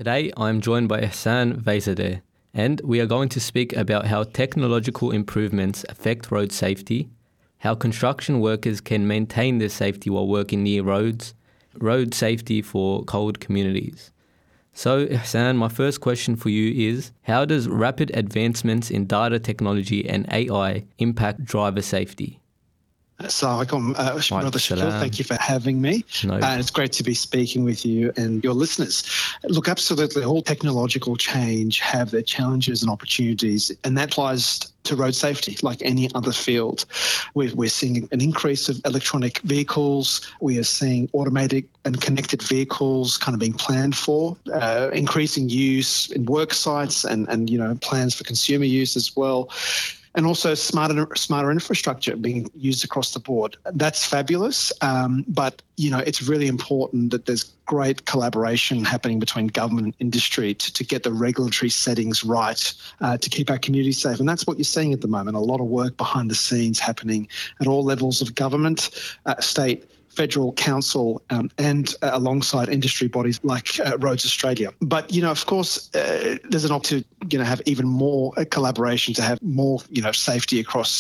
Today, I'm joined by Ihsan Vaizadeh, and we are going to speak about how technological improvements affect road safety, how construction workers can maintain their safety while working near roads, road safety for cold communities. So, Ihsan, my first question for you is, how does rapid advancements in data technology and AI impact driver safety? Assalamu alaikum, Brother Shakil. Thank you for having me. No. It's great to be speaking with you and your listeners. Look, absolutely, all technological change have their challenges and opportunities, and that applies to road safety like any other field. We're seeing an increase of electronic vehicles. We are seeing automated and connected vehicles kind of being planned for, increasing use in work sites and plans for consumer use as well. And also smarter infrastructure being used across the board. That's fabulous, but it's really important that there's great collaboration happening between government and industry to get the regulatory settings right to keep our communities safe. And that's what you're seeing at the moment, a lot of work behind the scenes happening at all levels of government, state, federal council, and alongside industry bodies like Roads Australia. But, of course, there's an opportunity to have even more collaboration, to have more, safety across,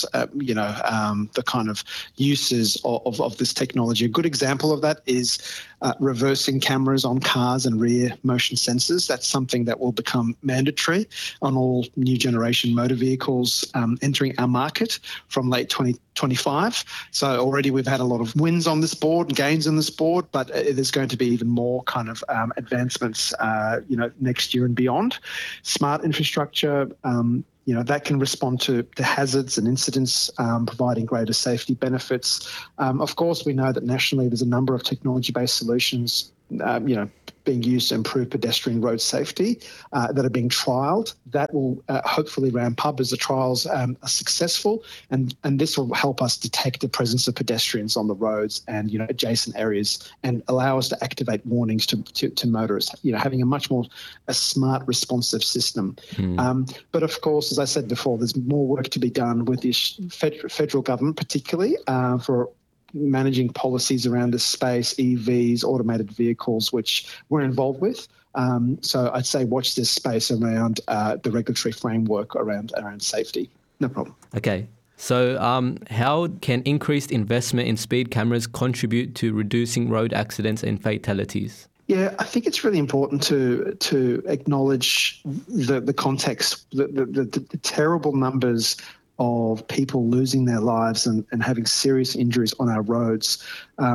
the kind of uses of this technology. A good example of that is reversing cameras on cars and rear motion sensors. That's something that will become mandatory on all new generation motor vehicles entering our market from late 2025. So already we've had a lot of wins on this board and gains on this board, but there's going to be even more kind of advancements, next year and beyond. Smart infrastructure, that can respond to hazards and incidents, providing greater safety benefits. Of course, we know that nationally there's a number of technology-based solutions, being used to improve pedestrian road safety that are being trialled. That will hopefully ramp up as the trials are successful, and this will help us detect the presence of pedestrians on the roads and adjacent areas, and allow us to activate warnings to motorists. Having a much more smart, responsive system. But of course, as I said before, there's more work to be done with the federal government, particularly for managing policies around this space, EVs, automated vehicles, which we're involved with. So I'd say watch this space around the regulatory framework around safety. No problem. Okay. So how can increased investment in speed cameras contribute to reducing road accidents and fatalities? Yeah, I think it's really important to acknowledge the context, the terrible numbers of people losing their lives and having serious injuries on our roads.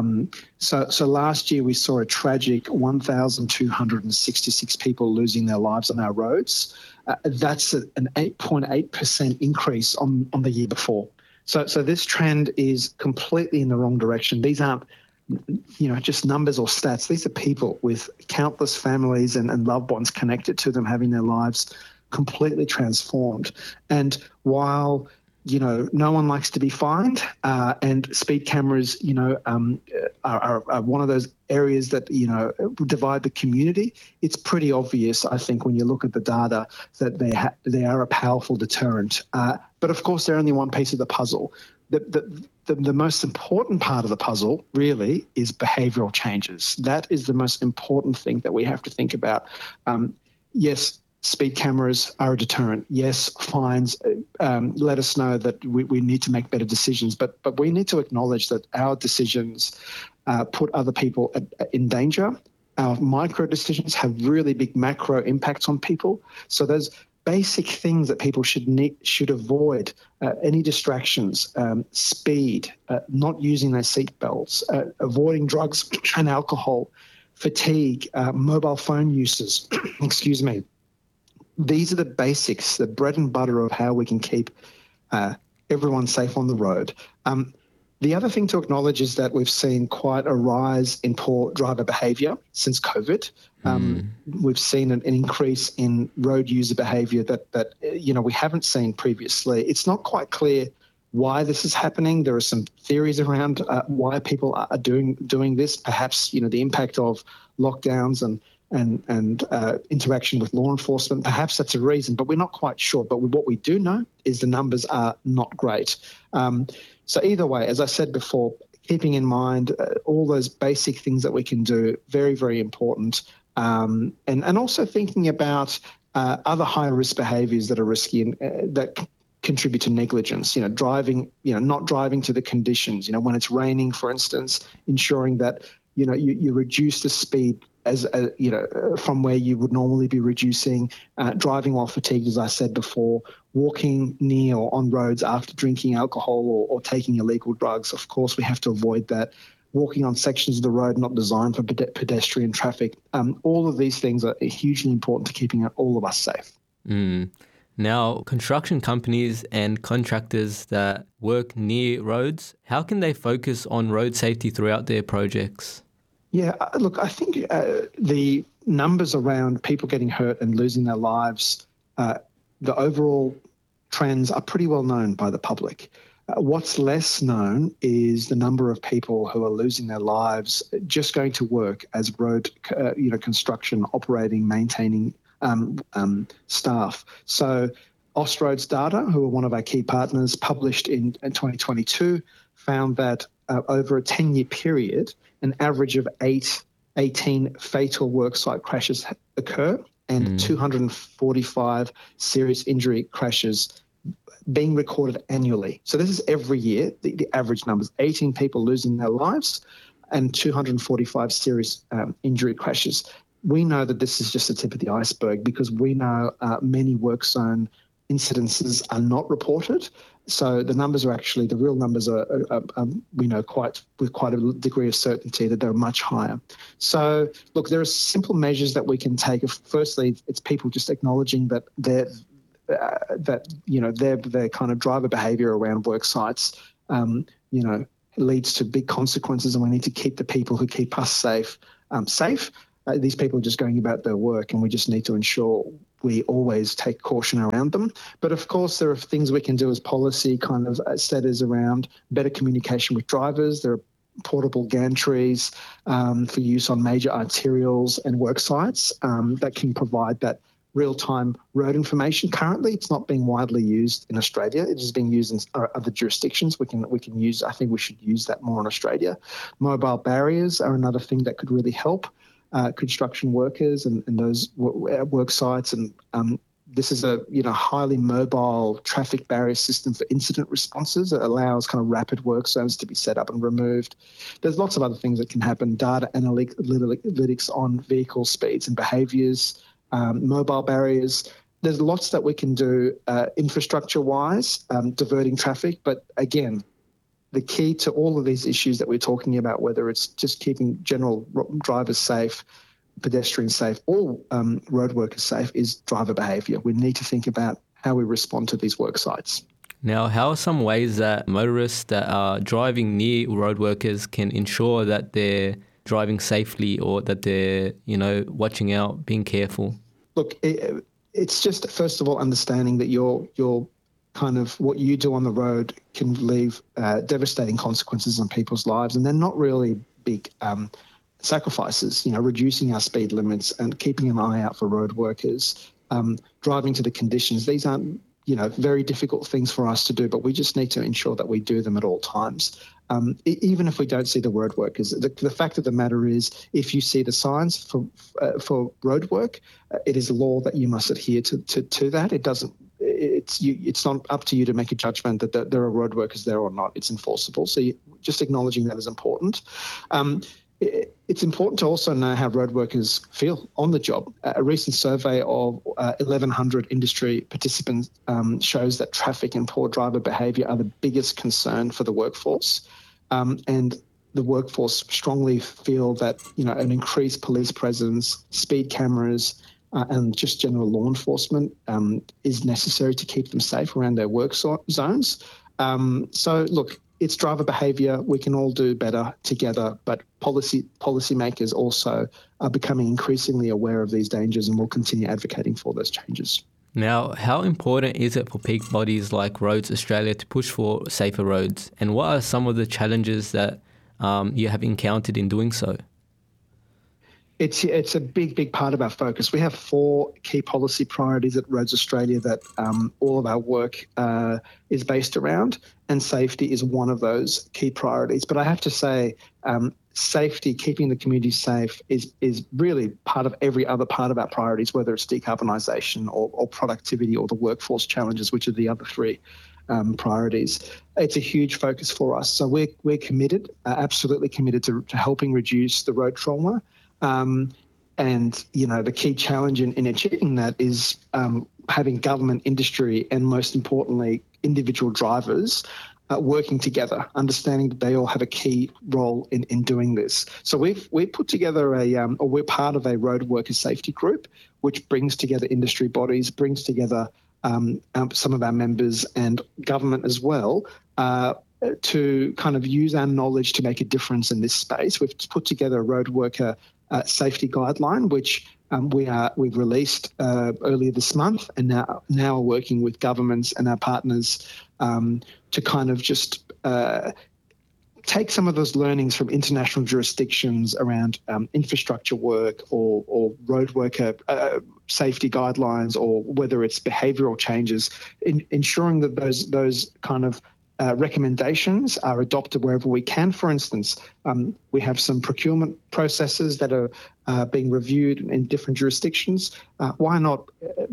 So last year we saw a tragic 1,266 people losing their lives on our roads. That's an 8.8% increase on the year before. So this trend is completely in the wrong direction. These aren't just numbers or stats. These are people with countless families and loved ones connected to them, having their lives completely transformed. And while no one likes to be fined, and speed cameras are one of those areas that divide the community, it's pretty obvious, I think, when you look at the data, that they are a powerful deterrent. But of course, they're only one piece of the puzzle. The most important part of the puzzle really is behavioural changes. That is the most important thing that we have to think about. Yes, speed cameras are a deterrent. Yes, fines let us know that we need to make better decisions, but we need to acknowledge that our decisions put other people in danger. Our micro decisions have really big macro impacts on people. So those basic things that people should avoid, any distractions, speed, not using their seatbelts, avoiding drugs and alcohol, fatigue, mobile phone uses, excuse me. These are the basics, the bread and butter of how we can keep everyone safe on the road. The other thing to acknowledge is that we've seen quite a rise in poor driver behaviour since COVID. We've seen an increase in road user behaviour that we haven't seen previously. It's not quite clear why this is happening. There are some theories around why people are doing this. Perhaps the impact of lockdowns and interaction with law enforcement. Perhaps that's a reason, but we're not quite sure. But what we do know is the numbers are not great. So either way, as I said before, keeping in mind all those basic things that we can do, very, very important. and also thinking about other high risk behaviours that are risky and that contribute to negligence. Driving, not driving to the conditions. When it's raining, for instance, ensuring that you reduce the speed as from where you would normally be reducing, driving while fatigued, as I said before, walking near or on roads after drinking alcohol or taking illegal drugs. Of course, we have to avoid that. Walking on sections of the road not designed for pedestrian traffic. All of these things are hugely important to keeping all of us safe. Now, construction companies and contractors that work near roads, how can they focus on road safety throughout their projects? Yeah, look, I think the numbers around people getting hurt and losing their lives, the overall trends are pretty well known by the public. What's less known is the number of people who are losing their lives just going to work as road, construction, operating, maintaining staff. So Austroads data, who are one of our key partners, published in 2022, found that over a 10-year period, an average of 18 fatal worksite crashes occur and 245 serious injury crashes being recorded annually. So this is every year, the average numbers, 18 people losing their lives and 245 serious injury crashes. We know that this is just the tip of the iceberg because we know many work zone incidences are not reported. So the numbers are actually, the real numbers are we know with quite a degree of certainty that they're much higher. So look, there are simple measures that we can take. Firstly, it's people just acknowledging that their kind of driver behaviour around work sites, leads to big consequences, and we need to keep the people who keep us safe safe. These people are just going about their work, and we just need to ensure we always take caution around them. But of course, there are things we can do as policy kind of setters around better communication with drivers. There are portable gantries for use on major arterials and work sites that can provide that real-time road information. Currently, it's not being widely used in Australia. It is being used in other jurisdictions. We can use. I think we should use that more in Australia. Mobile barriers are another thing that could really help construction workers and those work sites. And this is a highly mobile traffic barrier system for incident responses. It allows kind of rapid work zones to be set up and removed. There's lots of other things that can happen. Data analytics on vehicle speeds and behaviours. Mobile barriers. There's lots that we can do infrastructure-wise, diverting traffic. But again, the key to all of these issues that we're talking about, whether it's just keeping general drivers safe, pedestrians safe, or road workers safe, is driver behaviour. We need to think about how we respond to these work sites. Now, how are some ways that motorists that are driving near road workers can ensure that they're driving safely or that they're, watching out, being careful? Look, it's just, first of all, understanding that your kind of what you do on the road can leave devastating consequences on people's lives, and they're not really big sacrifices. Reducing our speed limits and keeping an eye out for road workers, driving to the conditions. These aren't very difficult things for us to do, but we just need to ensure that we do them at all times. Even if we don't see the road workers, the fact of the matter is, if you see the signs for road work, it is law that you must adhere to that. It doesn't. It's not up to you to make a judgment that there are road workers there or not. It's enforceable. So just acknowledging that is important. It's important to also know how road workers feel on the job. A recent survey of 1,100 industry participants shows that traffic and poor driver behaviour are the biggest concern for the workforce. And the workforce strongly feel that an increased police presence, speed cameras, and just general law enforcement is necessary to keep them safe around their work zones. So look, it's driver behaviour. We can all do better together, but policymakers also are becoming increasingly aware of these dangers and will continue advocating for those changes. Now, how important is it for peak bodies like Roads Australia to push for safer roads? And what are some of the challenges that you have encountered in doing so? It's a big part of our focus. We have 4 key policy priorities at Roads Australia that all of our work is based around, and safety is one of those key priorities. But I have to say, safety, keeping the community safe is really part of every other part of our priorities, whether it's decarbonisation or productivity or the workforce challenges, which are the other three priorities. It's a huge focus for us. So we're committed, absolutely committed to helping reduce the road trauma. And, the key challenge in achieving that is having government, industry, and most importantly, individual drivers working together, understanding that they all have a key role in doing this. So we've put together we're part of a road worker safety group, which brings together industry bodies, brings together some of our members and government as well, to kind of use our knowledge to make a difference in this space. We've put together a road worker safety guideline, which we've released earlier this month, and now are working with governments and our partners to kind of just take some of those learnings from international jurisdictions around infrastructure work or road worker safety guidelines, or whether it's behavioural changes, ensuring that those kind of recommendations are adopted wherever we can. For instance, we have some procurement processes that are being reviewed in different jurisdictions. Why not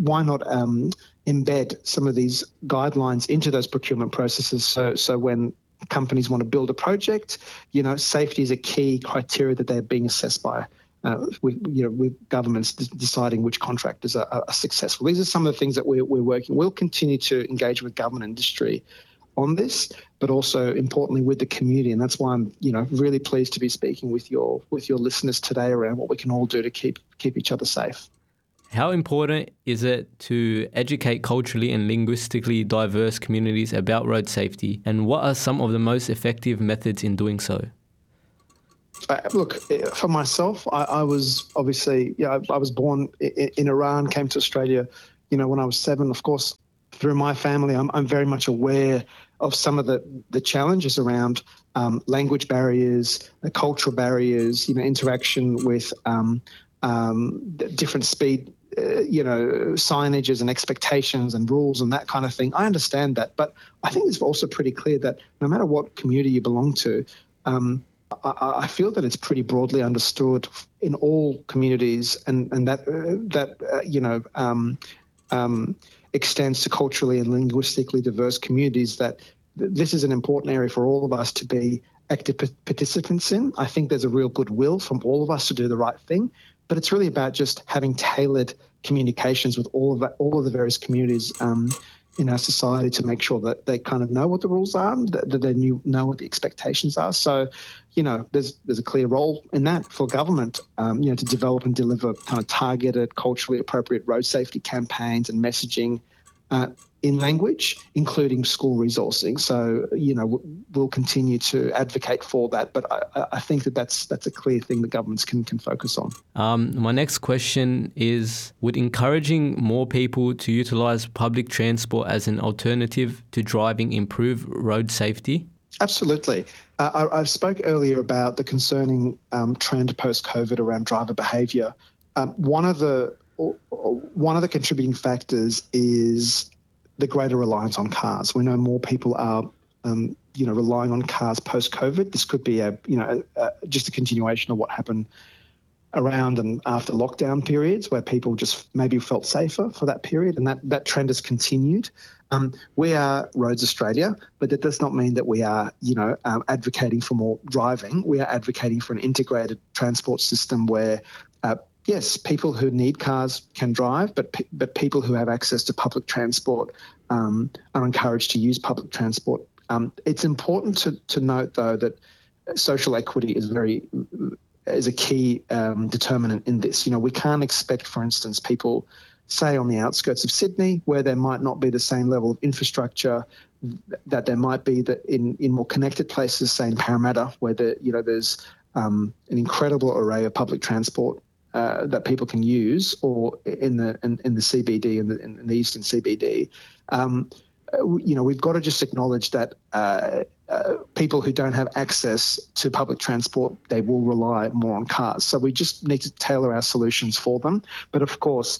embed some of these guidelines into those procurement processes? So when companies want to build a project, safety is a key criteria that they're being assessed by. With governments deciding which contractors are successful. These are some of the things that we're working. We'll continue to engage with government industry on this, but also importantly with the community, and that's why I'm really pleased to be speaking with your listeners today around what we can all do to keep each other safe. How important is it to educate culturally and linguistically diverse communities about road safety, and what are some of the most effective methods in doing so? Look, for myself, I was obviously, I was born in Iran, came to Australia, when I was 7. Of course, through my family, I'm very much aware of some of the challenges around language barriers, cultural barriers, interaction with different speed, signages and expectations and rules and that kind of thing. I understand that, but I think it's also pretty clear that no matter what community you belong to, I feel that it's pretty broadly understood in all communities, and that extends to culturally and linguistically diverse communities, that this is an important area for all of us to be active participants in. I think there's a real goodwill from all of us to do the right thing, but it's really about just having tailored communications with all of the various communities in our society to make sure that they kind of know what the rules are, that they know what the expectations are. So, there's a clear role in that for government, to develop and deliver kind of targeted, culturally appropriate road safety campaigns and messaging in language, including school resourcing. So, we'll continue to advocate for that, but I think that's a clear thing that governments can focus on. My next question is, would encouraging more people to utilise public transport as an alternative to driving improve road safety? Absolutely. I spoke earlier about the concerning trend post-COVID around driver behaviour. One of the contributing factors is the greater reliance on cars. We know more people are, relying on cars post-COVID. This could be just a continuation of what happened around and after lockdown periods, where people just maybe felt safer for that period, and that trend has continued. We are Roads Australia, but that does not mean that we are, advocating for more driving. We are advocating for an integrated transport system where, yes, people who need cars can drive, but people who have access to public transport are encouraged to use public transport. It's important to note, though, that social equity is a key determinant in this. We can't expect, for instance, people, say, on the outskirts of Sydney, where there might not be the same level of infrastructure that there might be in more connected places, say in Parramatta, where there's an incredible array of public transport that people can use, or in the CBD, in the eastern CBD. We've got to just acknowledge that people who don't have access to public transport, they will rely more on cars. So we just need to tailor our solutions for them. But of course,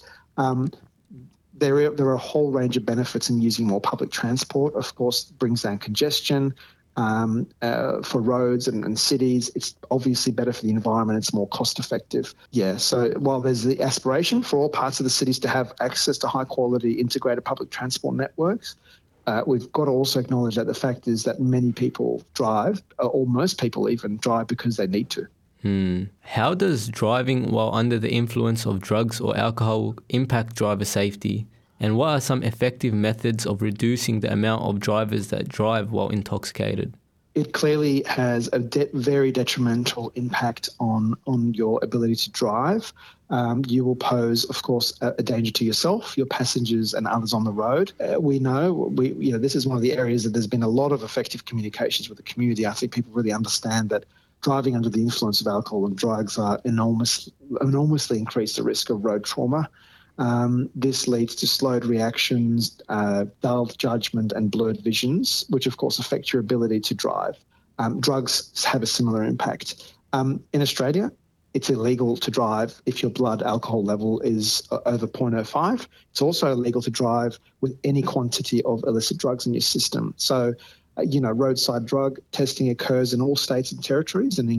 there are a whole range of benefits in using more public transport. Of course, brings down congestion, for roads and cities. It's obviously better for the environment. It's more cost effective. Yeah, so while there's the aspiration for all parts of the cities to have access to high quality integrated public transport networks, we've got to also acknowledge that the fact is that many people drive, or most people even drive because they need to. How does driving while under the influence of drugs or alcohol impact driver safety? And what are some effective methods of reducing the amount of drivers that drive while intoxicated? It clearly has a very detrimental impact on your ability to drive. You will pose, of course, a danger to yourself, your passengers, and others on the road. We know this is one of the areas that there's been a lot of effective communications with the community. I think people really understand that driving under the influence of alcohol and drugs are enormously increase the risk of road trauma. This leads to slowed reactions, dulled judgment and blurred visions, which of course affect your ability to drive. Drugs have a similar impact. In Australia, it's illegal to drive if your blood alcohol level is over 0.05. It's also illegal to drive with any quantity of illicit drugs in your system. So, roadside drug testing occurs in all states and territories and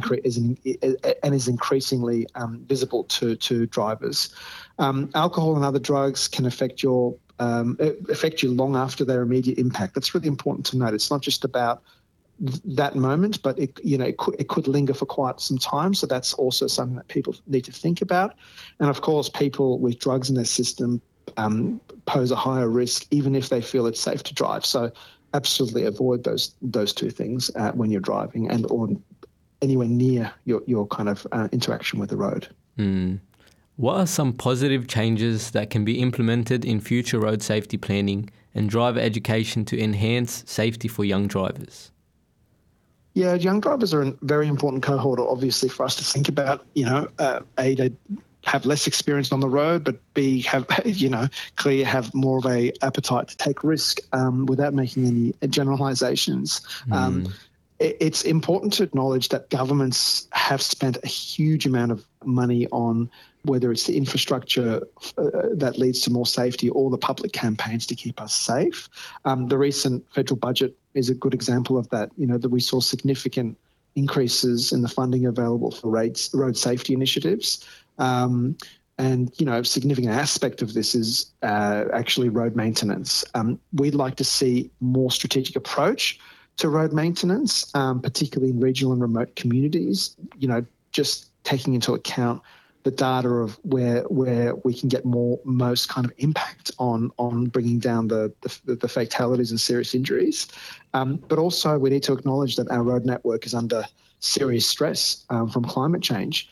is increasingly visible to drivers. Alcohol and other drugs can affect you long after their immediate impact. That's really important to note. It's not just about that moment, but it could linger for quite some time. So that's also something that people need to think about. And of course, people with drugs in their system pose a higher risk, even if they feel it's safe to drive. So absolutely avoid those two things when you're driving or anywhere near your kind of interaction with the road. What are some positive changes that can be implemented in future road safety planning and driver education to enhance safety for young drivers? Yeah, young drivers are a very important cohort, obviously, for us to think about. A, they have less experience on the road, but B, have more of a appetite to take risk without making any generalizations. It's important to acknowledge that governments have spent a huge amount of money on whether it's the infrastructure that leads to more safety or the public campaigns to keep us safe. The recent federal budget is a good example of that. That we saw significant increases in the funding available for road safety initiatives. And, a significant aspect of this is actually road maintenance. We'd like to see more strategic approach to road maintenance, particularly in regional and remote communities, just taking into account the data of where we can get most kind of impact on bringing down the fatalities and serious injuries. But also we need to acknowledge that our road network is under serious stress from climate change.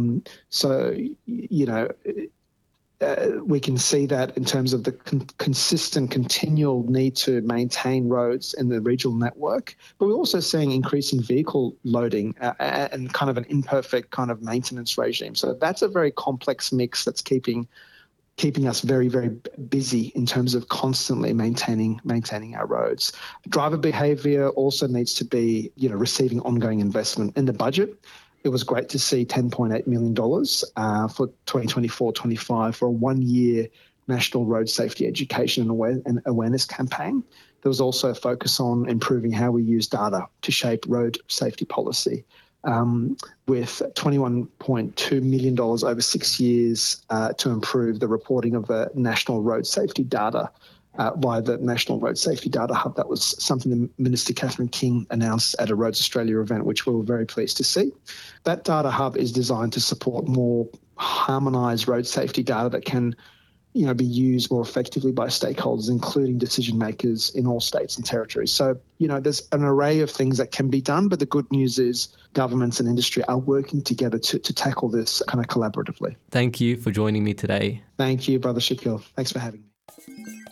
We can see that in terms of the consistent, continual need to maintain roads in the regional network, but we're also seeing increasing vehicle loading and kind of an imperfect kind of maintenance regime. So that's a very complex mix that's keeping us very, very busy in terms of constantly maintaining our roads. Driver behaviour also needs to be, receiving ongoing investment in the budget. It was great to see $10.8 million for 2024-25 for a one-year national road safety education and awareness campaign. There was also a focus on improving how we use data to shape road safety policy, with $21.2 million over 6 years to improve the reporting of the national road safety data via the National Road Safety Data Hub. That was something that Minister Catherine King announced at a Roads Australia event, which we were very pleased to see. That data hub is designed to support more harmonised road safety data that can, be used more effectively by stakeholders, including decision makers in all states and territories. So, there's an array of things that can be done, but the good news is governments and industry are working together to tackle this kind of collaboratively. Thank you for joining me today. Thank you, Brother Shakil. Thanks for having me.